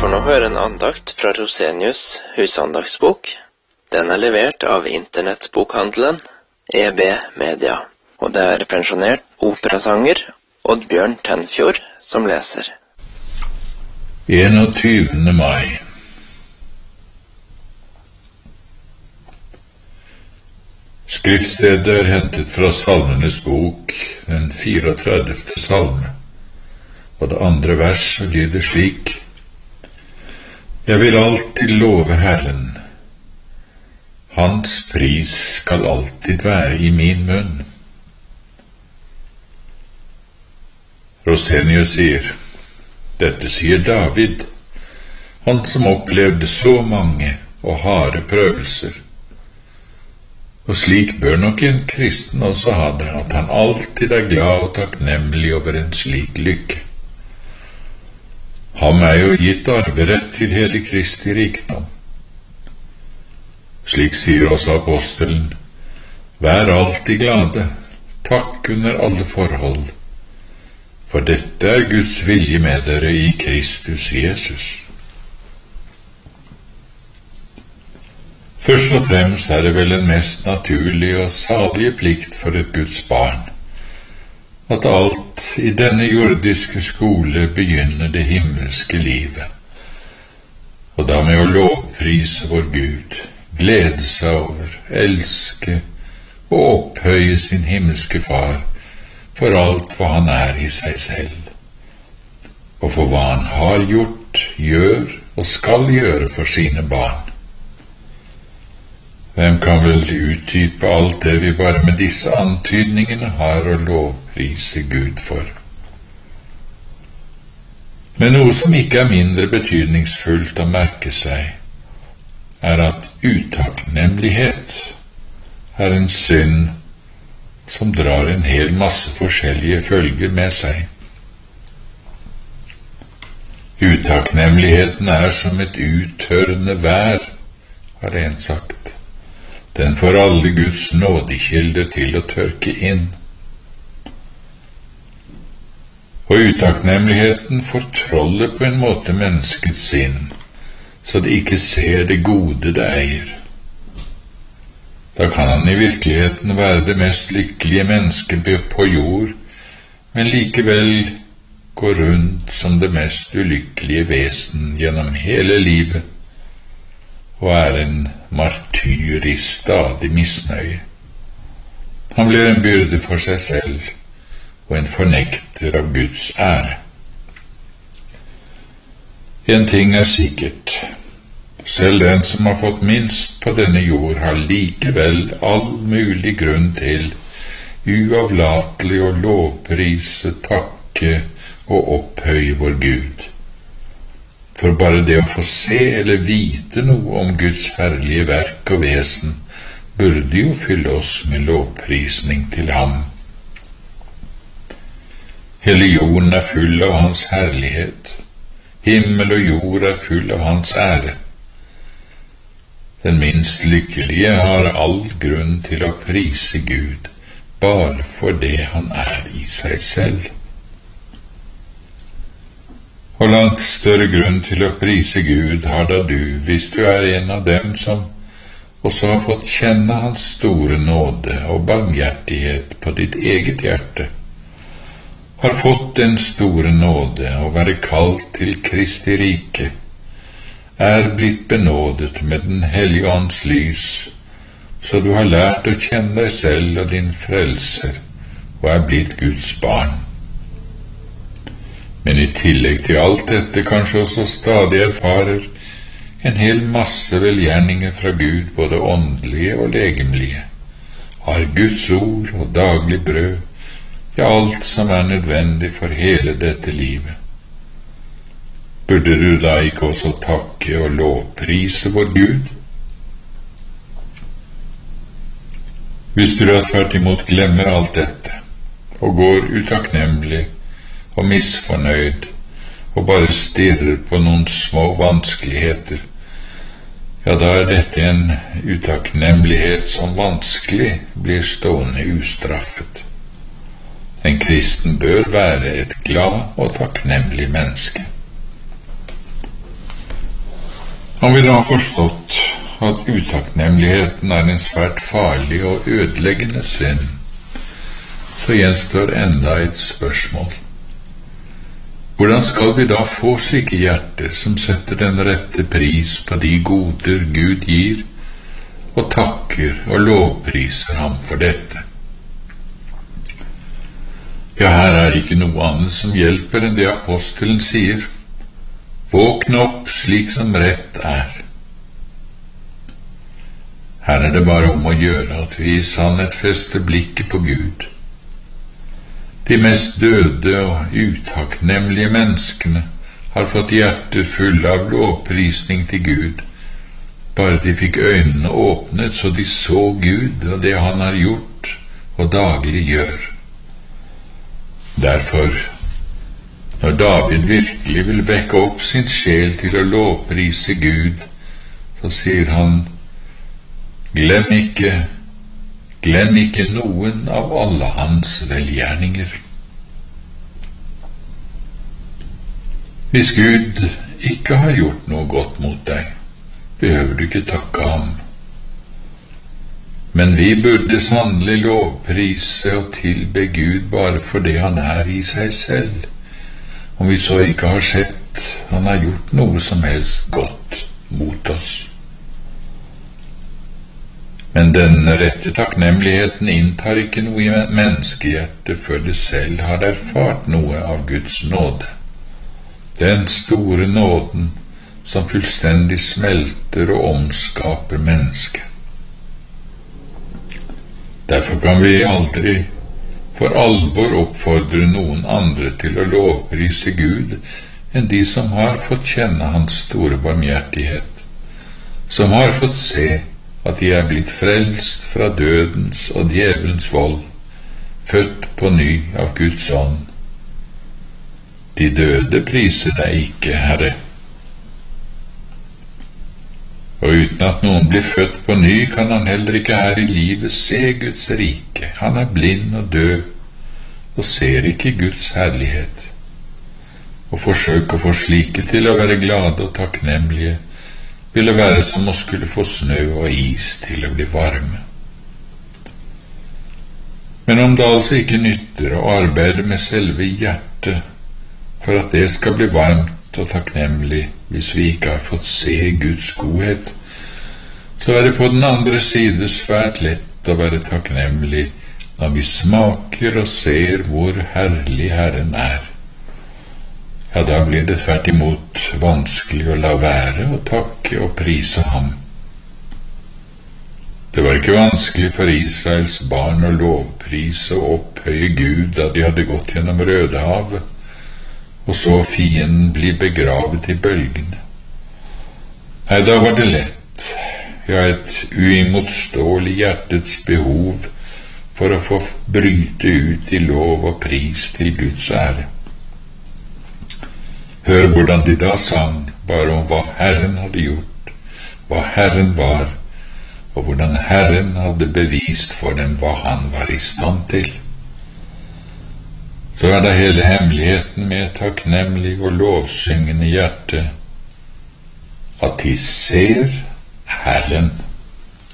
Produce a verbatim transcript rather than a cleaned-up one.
får nå høre en andakt fra Rosenius husandaktsbok. Den er levert av internettbokhandelen E B Media, og det er pensjonert operasanger Oddbjørn Tenfjord som leser. enogtyvende mai. Skriftstedet er hentet fra Salmenes bok, den fireogtredivte salme, og det andre vers lyder slik: Jeg vil alltid love Herren, hans pris skal alltid være i min munn. Rosenius sier, dette sier David, han som opplevde så mange og harde prøvelser. Og slik bør nok en kristen også ha det, at han alltid er glad og takknemlig over en slik lykke. Ham er jo gitt arverett til hele Kristi rikdom. Slik sier også apostelen, vær alltid glade, takk under alle forhold, for dette er Guds vilje med dere i Kristus Jesus. Først og fremst er det vel en mest naturlige og salige plikt for et Guds barn, at alt i denne jordiske skole begynner det himmelske livet, og da med å lovprise vår Gud, glede seg over, elske og opphøye sin himmelske far for alt hva han er i seg selv, og for hva han har gjort, gjør og skal gjøre for sine barn. Hvem kan vel utdype alt det vi bare med disse antydningene har å lovprise Gud for? Men noe som ikke er mindre betydningsfullt å merke seg, er at utakknemlighet er en synd som drar en hel masse forskjellige følger med seg. Utakknemligheten er som et uttørrende vær, har en sagt. Den får alle Guds nådekilder til å tørke inn. Og utakknemligheten fortroller på en måte menneskets sinn, så det ikke ser det gode det eier. Da kan han i virkeligheten være det mest lykkelige mennesket på jord, men likevel gå rundt som det mest ulykkelige vesen gjennom hele livet, og er en martyr i stadig misnøye. Han blir en byrde for seg selv, og en fornekter av Guds ære. En ting er sikkert, selv den som har fått minst på denne jord har likevel all mulig grunn til uavlatelig å lovprise, takke og opphøye vår Gud. For bare det å få se eller vite noe om Guds herlige verk og vesen burde jo fylle oss med lovprisning til ham. Hele jorden er full av hans herlighet. Himmel og jord er full av hans ære. Den minst lykkelige har all grunn til å prise Gud, bare for det han er i seg selv. Og langt større grunn til å prise Gud har da du, hvis du er en av dem som også har fått kjenne hans store nåde og barmhjertighet på ditt eget hjerte, har fått den store nåde å være kalt til Kristi rike, er blitt benådet med den hellige ånds lys, så du har lært å kjenne deg selv og din frelser, og er blitt Guds barn. Men i tillegg til alt dette kanskje også stadig erfarer en hel masse velgjerninger fra Gud, både åndelige og legemlige, har Guds ord og daglig brød, ja, alt som er nødvendig for hele dette livet. Burde du da ikke også takke og lovprise vår Gud? Hvis du da tvert imot glemmer alt dette, og går utakknemlig og misfornøyd, og bare stirrer på noen små vanskeligheter, ja, da er dette en utakknemlighet som vanskelig blir stående ustraffet. En kristen bør være et glad og takknemlig menneske. Om vi da har forstått at utakknemligheten er en svært farlig og ødeleggende synd, så gjenstår enda et spørsmål. Hvordan skal vi da få slike hjerter som setter den rette pris på de goder Gud gir, og takker og lovpriser ham for dette? Ja, her er ikke noe annet som hjelper enn det apostelen sier: våkne opp slik som rett er. Her er det bare om å gjøre at vi i sannhet fester blikket på Gud. De mest døde og utakknemlige menneskene har fått hjerter fulle av lovprisning til Gud, bare de fikk øynene åpnet så de så Gud og det han har gjort og daglig gjør. Derfor, når David virkelig vil vekke opp sin sjel til å lovprise Gud, så sier han: glem ikke, glem ikke noen av alle hans velgjerninger. Hvis Gud ikke har gjort noe godt mot deg, behøver du ikke takke ham. Men vi burde sannelig lovprise og tilbe Gud bare for det han er i seg selv, om vi så ikke har sett han har gjort noe som helst godt mot oss. Men den rette takknemligheten inntar ikke noe i menneskehjertet før det selv har erfart noe av Guds nåde. Den store nåden som fullstendig smelter og omskaper mennesket. Derfor kan vi aldri for alvor oppfordre noen andre til å lovprise Gud enn de som har fått kjenne hans store barmhjertighet, som har fått se at de er blitt frelst fra dødens og djevelens vold, født på ny av Guds ånd. De døde priser deg ikke, Herre. Og uten at noen blir født på ny, kan han heller ikke her i livet se Guds rike. Han er blind og død, og ser ikke Guds herlighet. Å forsøke å få slike til å være glade og takknemlige ville være som å skulle få snø og is til å bli varme. Men om det altså ikke nytter å arbeide med selve hjertet for at det skal bli varmt og takknemlig hvis vi ikke har fått se Guds godhet, så er det på den andre side svært lett å være takknemlig når vi smaker og ser hvor herlig Herren er. Ja, da blir det tvert imot vanskelig å la være å takke og prise ham. Det var ikke vanskelig for Israels barn å lovprise og opphøye Gud da de hadde gått gjennom Rødehavet, og så fienden bli begravet i bølgene. Nei, da var det lett, ja, et uimotståelig hjertets behov for å få bryte ut i lov og pris til Guds ære. Hør hvordan de da sang bare om hva Herren hadde gjort, hva Herren var, og hvordan Herren hadde bevist for dem hva han var i stand til. Så er det hele hemmeligheten med takknemlig og lovsyngende hjerte, at de ser Herren.